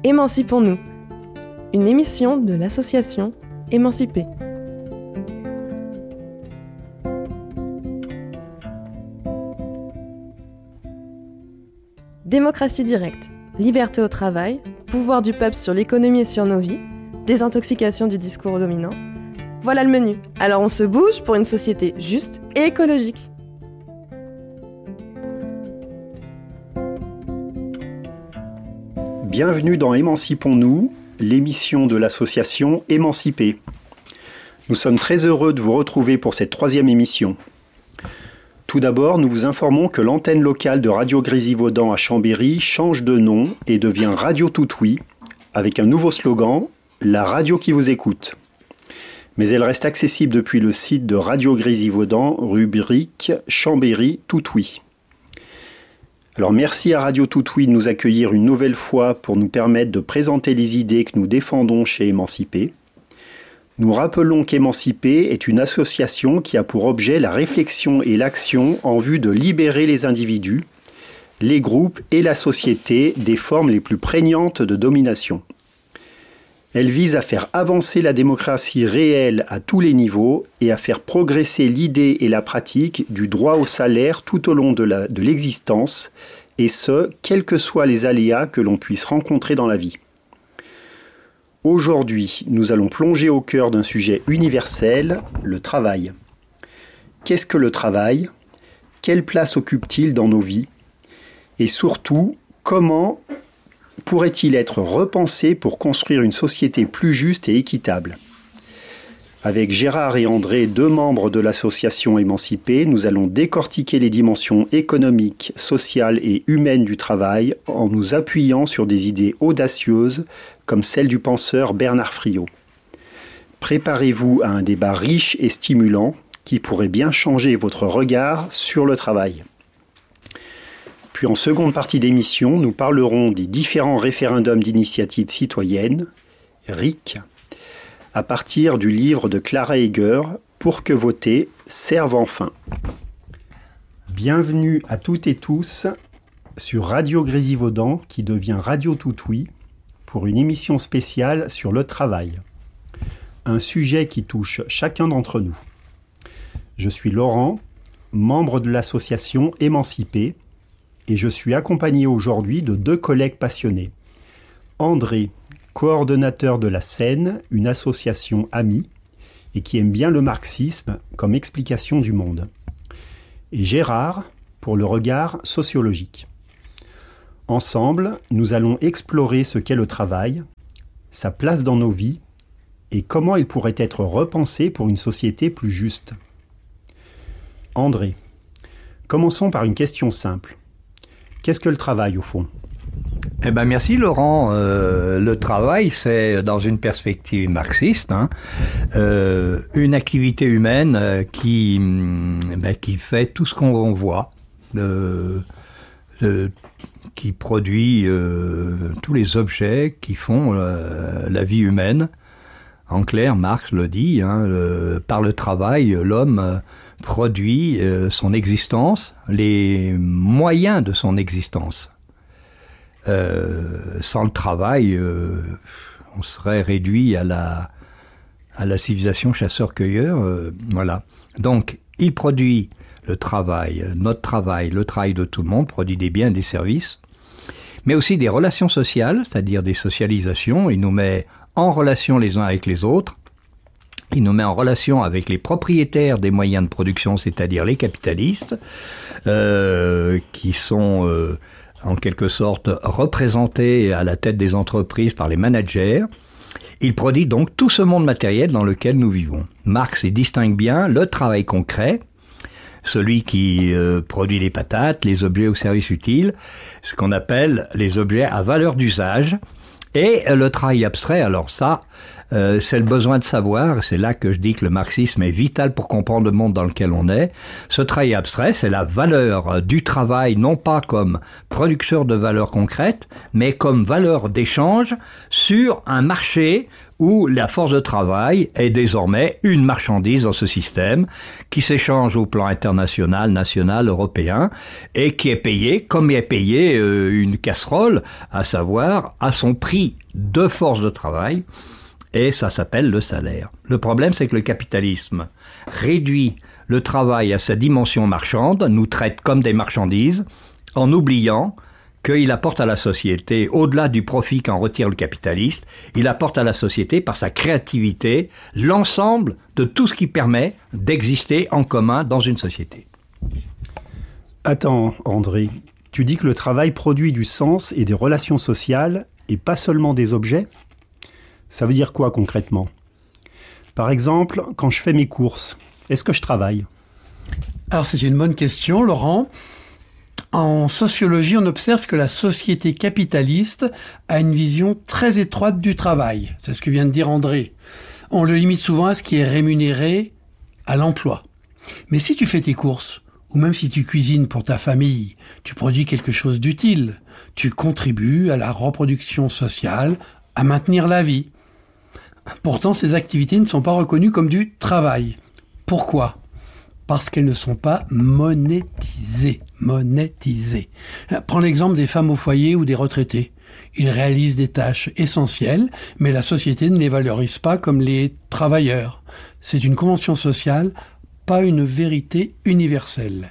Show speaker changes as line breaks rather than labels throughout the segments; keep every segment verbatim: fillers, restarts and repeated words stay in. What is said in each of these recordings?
Émancipons-nous, une émission de l'association Émancipé. Démocratie directe, liberté au travail, pouvoir du peuple sur l'économie et sur nos vies, désintoxication du discours dominant. Voilà le menu. Alors on se bouge pour une société juste et écologique.
Bienvenue dans Émancipons-nous, l'émission de l'association Émancipé. Nous sommes très heureux de vous retrouver pour cette troisième émission. Tout d'abord, nous vous informons que l'antenne locale de Radio Grésivaudan à Chambéry change de nom et devient Radio Tout-Oui, avec un nouveau slogan, la radio qui vous écoute. Mais elle reste accessible depuis le site de Radio Grésivaudan, rubrique Chambéry Tout-Oui. Alors merci à Radio Tout-Oui de nous accueillir une nouvelle fois pour nous permettre de présenter les idées que nous défendons chez Émancipé. Nous rappelons qu'Émancipé est une association qui a pour objet la réflexion et l'action en vue de libérer les individus, les groupes et la société des formes les plus prégnantes de domination. Elle vise à faire avancer la démocratie réelle à tous les niveaux et à faire progresser l'idée et la pratique du droit au salaire tout au long de, la, de l'existence, et ce, quels que soient les aléas que l'on puisse rencontrer dans la vie. Aujourd'hui, nous allons plonger au cœur d'un sujet universel, le travail. Qu'est-ce que le travail ? Quelle place occupe-t-il dans nos vies ? Et surtout, comment pourrait-il être repensé pour construire une société plus juste et équitable ? Avec Gérard et André, deux membres de l'association Émancipé, nous allons décortiquer les dimensions économiques, sociales et humaines du travail en nous appuyant sur des idées audacieuses comme celle du penseur Bernard Friot. Préparez-vous à un débat riche et stimulant qui pourrait bien changer votre regard sur le travail. Puis en seconde partie d'émission, nous parlerons des différents référendums d'initiative citoyenne, R I C, à partir du livre de Clara Heger, Pour que voter serve enfin. Bienvenue à toutes et tous sur Radio Grésivaudan qui devient Radio Tout-Oui pour une émission spéciale sur le travail. Un sujet qui touche chacun d'entre nous. Je suis Laurent, membre de l'association Émancipé, et je suis accompagné aujourd'hui de deux collègues passionnés. André, coordonnateur de la Seine, une association amie, et qui aime bien le marxisme comme explication du monde. Et Gérard, pour le regard sociologique. Ensemble, nous allons explorer ce qu'est le travail, sa place dans nos vies, et comment il pourrait être repensé pour une société plus juste. André, commençons par une question simple. Qu'est-ce que le travail, au fond ?
Eh ben merci Laurent. Euh, le travail, c'est dans une perspective marxiste, hein, euh, une activité humaine euh, qui, ben, qui fait tout ce qu'on voit, euh, euh, qui produit euh, tous les objets qui font euh, la vie humaine. En clair, Marx le dit, hein, le, par le travail, l'homme euh, produit euh, son existence, les moyens de son existence. Euh, sans le travail, euh, on serait réduit à la, à la civilisation chasseur-cueilleur. Euh, voilà. Donc, il produit le travail, notre travail, le travail de tout le monde, produit des biens et des services, mais aussi des relations sociales, c'est-à-dire des socialisations. Il nous met en relation les uns avec les autres. Il nous met en relation avec les propriétaires des moyens de production, c'est-à-dire les capitalistes, euh, qui sont euh, en quelque sorte représentés à la tête des entreprises par les managers. Il produit donc tout ce monde matériel dans lequel nous vivons. Marx y distingue bien le travail concret, celui qui euh, produit les patates, les objets au service utile, ce qu'on appelle les objets à valeur d'usage, et le travail abstrait. Alors ça, euh, c'est le besoin de savoir. C'est là que je dis que le marxisme est vital pour comprendre le monde dans lequel on est. Ce travail abstrait, c'est la valeur du travail, non pas comme producteur de valeur concrète, mais comme valeur d'échange sur un marché où la force de travail est désormais une marchandise dans ce système qui s'échange au plan international, national, européen et qui est payée comme est payée euh, une casserole, à savoir à son prix de force de travail, et ça s'appelle le salaire. Le problème, c'est que le capitalisme réduit le travail à sa dimension marchande, nous traite comme des marchandises, en oubliant qu'il apporte à la société, au-delà du profit qu'en retire le capitaliste, il apporte à la société par sa créativité l'ensemble de tout ce qui permet d'exister en commun dans une société.
Attends, André, tu dis que le travail produit du sens et des relations sociales et pas seulement des objets ? Ça veut dire quoi concrètement ? Par exemple, quand je fais mes courses, est-ce que je travaille ?
Alors c'est une bonne question, Laurent. En sociologie, on observe que la société capitaliste a une vision très étroite du travail. C'est ce que vient de dire André. On le limite souvent à ce qui est rémunéré à l'emploi. Mais si tu fais tes courses, ou même si tu cuisines pour ta famille, tu produis quelque chose d'utile. Tu contribues à la reproduction sociale, à maintenir la vie. Pourtant, ces activités ne sont pas reconnues comme du travail. Pourquoi ? Parce qu'elles ne sont pas monétisées. Monétisées. Prends l'exemple des femmes au foyer ou des retraités. Ils réalisent des tâches essentielles, mais la société ne les valorise pas comme les travailleurs. C'est une convention sociale, pas une vérité universelle.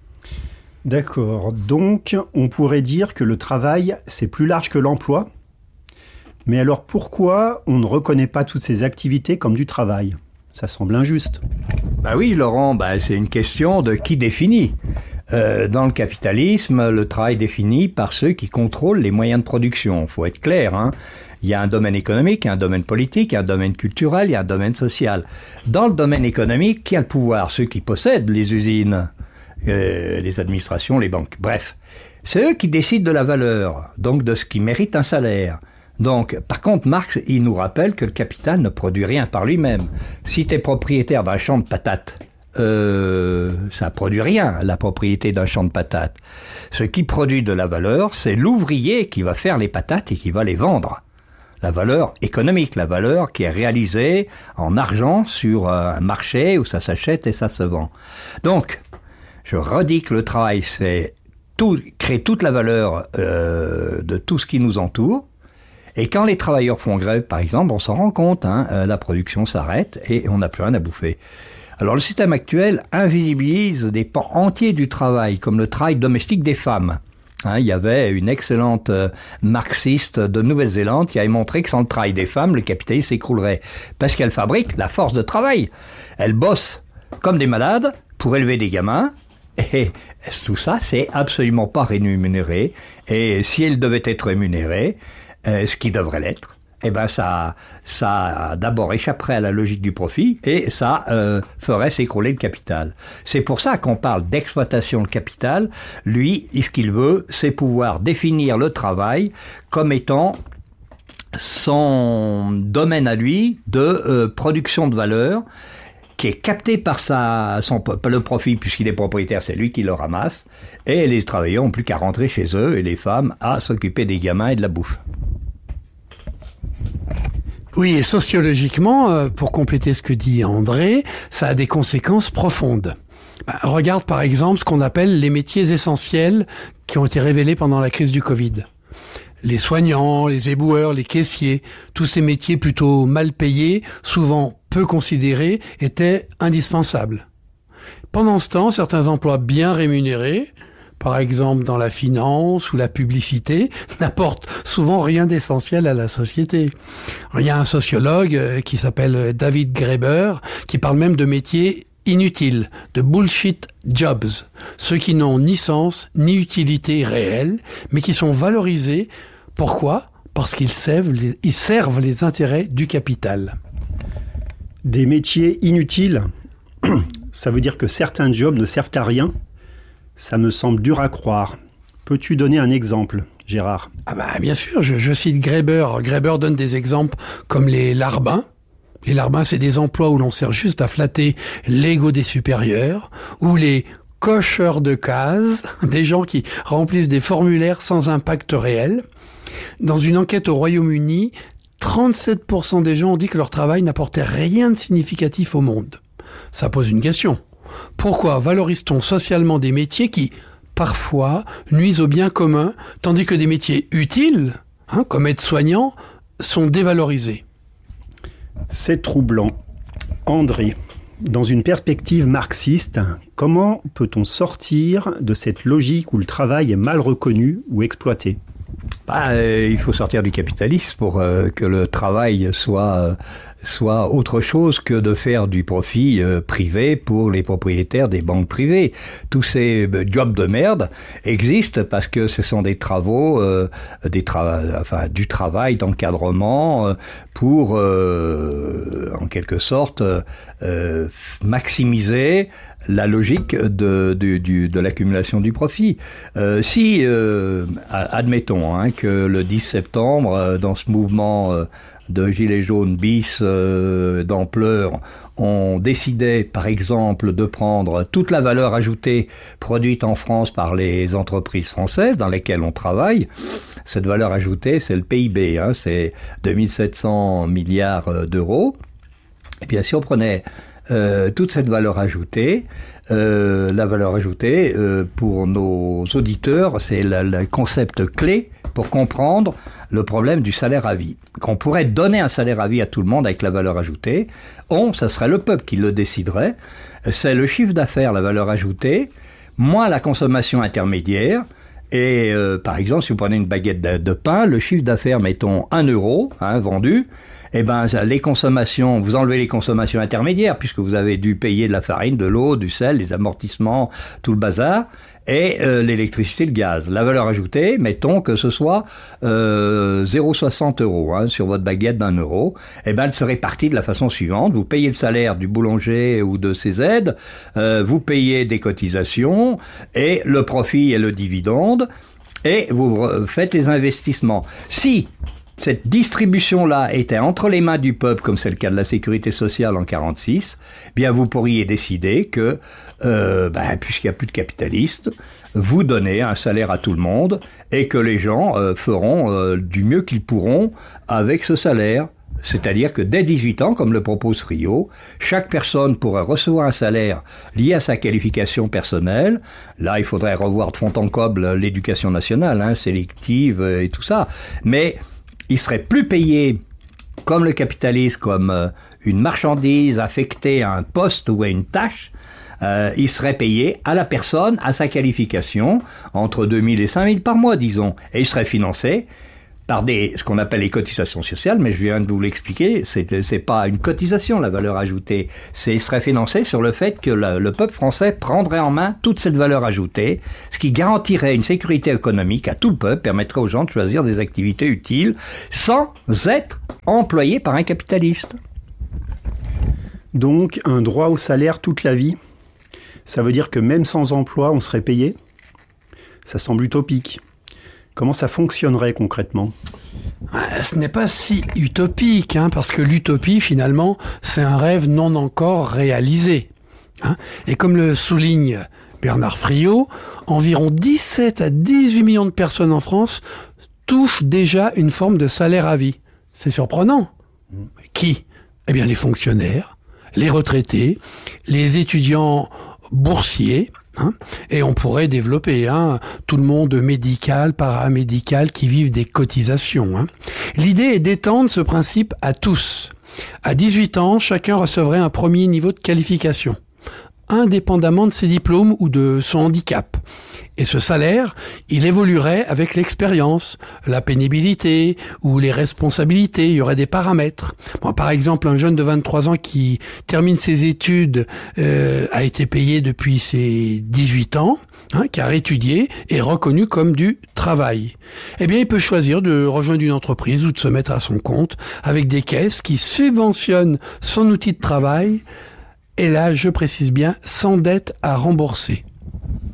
D'accord. Donc, on pourrait dire que le travail, c'est plus large que l'emploi ? Mais alors pourquoi on ne reconnaît pas toutes ces activités comme du travail ? Ça semble injuste.
Bah oui, Laurent, bah c'est une question de qui définit. Euh, dans le capitalisme, le travail est défini par ceux qui contrôlent les moyens de production. Il faut être clair, hein. Il y a un domaine économique, il y a un domaine politique, il y a un domaine culturel, il y a un domaine social. Dans le domaine économique, qui a le pouvoir ? Ceux qui possèdent les usines, euh, les administrations, les banques. Bref, c'est eux qui décident de la valeur, donc de ce qui mérite un salaire. Donc, par contre, Marx, il nous rappelle que le capital ne produit rien par lui-même. Si tu es propriétaire d'un champ de patates, euh, ça produit rien, la propriété d'un champ de patates. Ce qui produit de la valeur, c'est l'ouvrier qui va faire les patates et qui va les vendre. La valeur économique, la valeur qui est réalisée en argent sur un marché où ça s'achète et ça se vend. Donc, je redis que le travail, c'est tout, créer toute la valeur euh, de tout ce qui nous entoure. Et quand les travailleurs font grève, par exemple, on s'en rend compte, hein, euh, la production s'arrête et on n'a plus rien à bouffer. Alors le système actuel invisibilise des pans entiers du travail, comme le travail domestique des femmes. Hein, il y avait une excellente euh, marxiste de Nouvelle-Zélande qui avait montré que sans le travail des femmes, le capitalisme s'écroulerait. Parce qu'elles fabriquent la force de travail. Elles bossent comme des malades pour élever des gamins. Et tout ça, c'est absolument pas rémunéré. Et si elles devaient être rémunérées, Euh, ce qui devrait l'être, eh ben ça, ça d'abord échapperait à la logique du profit et ça euh, ferait s'écrouler le capital. C'est pour ça qu'on parle d'exploitation de capital. Lui, ce qu'il veut, c'est pouvoir définir le travail comme étant son domaine à lui de euh, production de valeur qui est capté par sa, son, le profit, puisqu'il est propriétaire, c'est lui qui le ramasse, et les travailleurs n'ont plus qu'à rentrer chez eux, et les femmes à s'occuper des gamins et de la bouffe.
Oui, et sociologiquement, pour compléter ce que dit André, ça a des conséquences profondes. Bah, regarde par exemple ce qu'on appelle les métiers essentiels qui ont été révélés pendant la crise du Covid. Les soignants, les éboueurs, les caissiers, tous ces métiers plutôt mal payés, souvent peu considérés, étaient indispensables. Pendant ce temps, certains emplois bien rémunérés, par exemple dans la finance ou la publicité, n'apportent souvent rien d'essentiel à la société. Il y a un sociologue qui s'appelle David Graeber qui parle même de métiers inutiles, de bullshit jobs, ceux qui n'ont ni sens ni utilité réelle, mais qui sont valorisés. Pourquoi ? Parce qu'ils servent les, ils servent les intérêts du capital.
Des métiers inutiles, ça veut dire que certains jobs ne servent à rien ? Ça me semble dur à croire. Peux-tu donner un exemple ? Gérard?
Ah bah bien sûr, je, je cite Graeber. Graeber donne des exemples comme les larbins. Les larbins, c'est des emplois où l'on sert juste à flatter l'ego des supérieurs, ou les cocheurs de cases, des gens qui remplissent des formulaires sans impact réel. Dans une enquête au Royaume-Uni, trente-sept pour cent des gens ont dit que leur travail n'apportait rien de significatif au monde. Ça pose une question. Pourquoi valorise-t-on socialement des métiers qui, parfois, nuisent au bien commun, tandis que des métiers utiles, hein, comme aide-soignant, sont dévalorisés?
C'est troublant. André, dans une perspective marxiste, comment peut-on sortir de cette logique où le travail est mal reconnu ou exploité?
Bah, euh, il faut sortir du capitalisme pour euh, que le travail soit, euh, soit autre chose que de faire du profit euh, privé pour les propriétaires des banques privées. Tous ces euh, jobs de merde existent parce que ce sont des travaux, euh, des tra- enfin, du travail d'encadrement euh, pour, euh, en quelque sorte, euh, maximiser la logique de, de, de, de l'accumulation du profit. Euh, si, euh, admettons hein, que le dix septembre, euh, dans ce mouvement euh, de Gilets jaunes bis euh, d'ampleur, on décidait par exemple de prendre toute la valeur ajoutée produite en France par les entreprises françaises dans lesquelles on travaille. Cette valeur ajoutée, c'est le P I B, hein, c'est deux mille sept cents milliards d'euros. Et bien si on prenait Euh, toute cette valeur ajoutée, euh, la valeur ajoutée, euh, pour nos auditeurs, c'est le, le concept clé pour comprendre le problème du salaire à vie. Qu'on pourrait donner un salaire à vie à tout le monde avec la valeur ajoutée, on, ça serait le peuple qui le déciderait. C'est le chiffre d'affaires, la valeur ajoutée, moins la consommation intermédiaire. Et euh, par exemple, si vous prenez une baguette de, de pain, le chiffre d'affaires, mettons un euro, hein, vendu, eh ben, les consommations, vous enlevez les consommations intermédiaires, puisque vous avez dû payer de la farine, de l'eau, du sel, des amortissements, tout le bazar, et euh, l'électricité, le gaz. La valeur ajoutée, mettons que ce soit euh, zéro virgule soixante euros hein, sur votre baguette d'un euro, eh ben, elle se répartit de la façon suivante. Vous payez le salaire du boulanger ou de ses aides, euh, vous payez des cotisations, et le profit et le dividende, et vous faites les investissements. Si cette distribution-là était entre les mains du peuple, comme c'est le cas de la sécurité sociale en quarante-six, bien vous pourriez décider que, euh, ben, puisqu'il n'y a plus de capitalistes, vous donnez un salaire à tout le monde et que les gens euh, feront euh, du mieux qu'ils pourront avec ce salaire. C'est-à-dire que dès dix-huit ans, comme le propose Friot, chaque personne pourrait recevoir un salaire lié à sa qualification personnelle. Là, il faudrait revoir de fond en comble l'éducation nationale, hein, sélective et tout ça. Mais il serait plus payé comme le capitalisme, comme euh, une marchandise affectée à un poste ou à une tâche. Euh, il serait payé à la personne, à sa qualification, entre deux mille et cinq mille par mois, disons. Et il serait financé par des, ce qu'on appelle les cotisations sociales, mais je viens de vous l'expliquer, c'est, c'est pas une cotisation, la valeur ajoutée. C'est, il serait financé sur le fait que le, le peuple français prendrait en main toute cette valeur ajoutée, ce qui garantirait une sécurité économique à tout le peuple, permettrait aux gens de choisir des activités utiles sans être employés par un capitaliste.
Donc, un droit au salaire toute la vie, ça veut dire que même sans emploi, on serait payé? Ça semble utopique. Comment ça fonctionnerait concrètement?
Ce n'est pas si utopique, hein, parce que l'utopie, finalement, c'est un rêve non encore réalisé. Hein. Et comme le souligne Bernard Friot, environ dix-sept à dix-huit millions de personnes en France touchent déjà une forme de salaire à vie. C'est surprenant. Qui? Eh bien, les fonctionnaires, les retraités, les étudiants boursiers, hein, et on pourrait développer hein, tout le monde médical, paramédical qui vivent des cotisations. Hein. L'idée est d'étendre ce principe à tous. À dix-huit ans, chacun recevrait un premier niveau de qualification, indépendamment de ses diplômes ou de son handicap. Et ce salaire, il évoluerait avec l'expérience, la pénibilité ou les responsabilités. Il y aurait des paramètres. Bon, par exemple, un jeune de vingt-trois ans qui termine ses études euh, a été payé depuis ses dix-huit ans, hein, car étudié et reconnu comme du travail. Eh bien, il peut choisir de rejoindre une entreprise ou de se mettre à son compte avec des caisses qui subventionnent son outil de travail. Et là, je précise bien, sans dette à rembourser.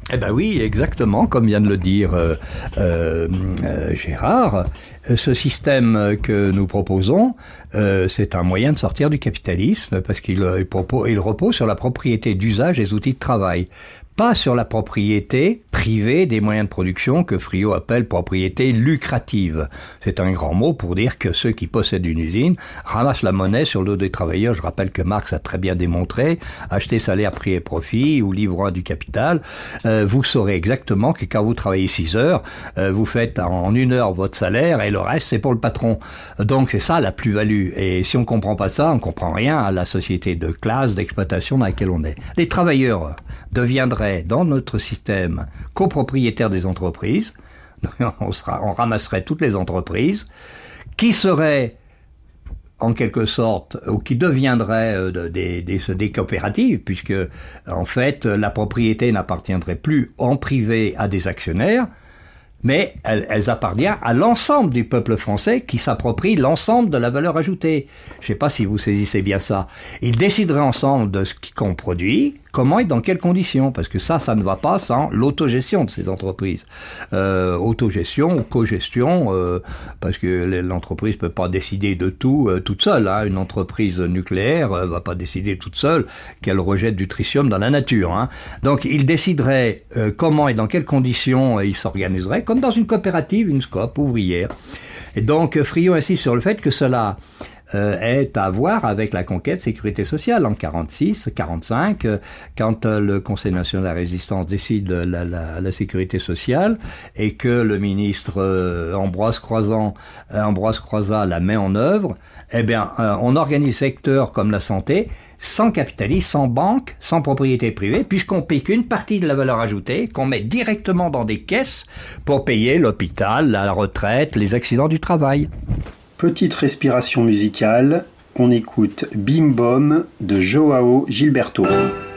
Eh ben oui, exactement, comme vient de le dire euh, euh, euh, Gérard. Ce système que nous proposons, euh, c'est un moyen de sortir du capitalisme parce qu'il il propose, il repose sur la propriété d'usage des outils de travail, pas sur la propriété privée des moyens de production que Friot appelle propriété lucrative. C'est un grand mot pour dire que ceux qui possèdent une usine ramassent la monnaie sur le dos des travailleurs. Je rappelle que Marx a très bien démontré, acheter salaire, prix et profit ou livre un du capital. Euh, vous saurez exactement que quand vous travaillez six heures, euh, vous faites en une heure votre salaire et le reste c'est pour le patron. Donc c'est ça la plus-value. Et si on comprend pas ça, on comprend rien à la société de classe, d'exploitation dans laquelle on est. Les travailleurs deviendraient dans notre système copropriétaires des entreprises, on, sera, on ramasserait toutes les entreprises, qui seraient en quelque sorte, ou qui deviendraient euh, des, des, des coopératives, puisque en fait la propriété n'appartiendrait plus en privé à des actionnaires, mais elles, elles appartiennent à l'ensemble du peuple français qui s'approprie l'ensemble de la valeur ajoutée. Je ne sais pas si vous saisissez bien ça. Ils décideraient ensemble de ce qu'on produit, comment et dans quelles conditions, parce que ça, ça ne va pas sans l'autogestion de ces entreprises. Euh, autogestion ou cogestion, euh, parce que l'entreprise peut pas décider de tout euh, toute seule. Hein. Une entreprise nucléaire euh, va pas décider toute seule qu'elle rejette du tritium dans la nature. Hein. Donc, ils décideraient euh, comment et dans quelles conditions euh, ils s'organiseraient, comme dans une coopérative, une SCOP ouvrière. Et donc, Friot insiste sur le fait que cela Euh, est à voir avec la conquête sécurité sociale en quarante-six, quarante-cinq, euh, quand euh, le Conseil national de la résistance décide la, la, la sécurité sociale et que le ministre euh, Ambroise Croizat, euh, Ambroise Croizat la met en œuvre, eh bien, euh, on organise secteurs comme la santé sans capitalisme, sans banque, sans propriété privée, puisqu'on paye qu'une partie de la valeur ajoutée qu'on met directement dans des caisses pour payer l'hôpital, la retraite, les accidents du travail.
Petite respiration musicale, on écoute Bim Bom de Joao Gilberto.